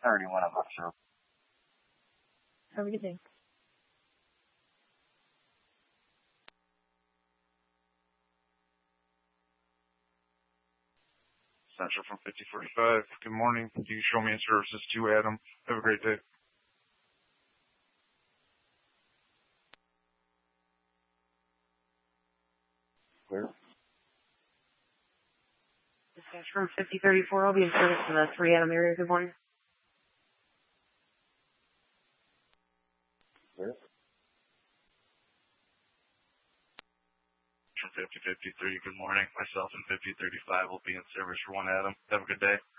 31, I'm not sure. Have a good day. Central from 5045. Good morning. Do you show me in services to Adam? Have a great day. Clear. Dispatch from 5034. I'll be in service to the 3 Adam area. Good morning. Clear. From 5053. Good morning. Myself and 5035 will be in service for 1 Adam. Have a good day.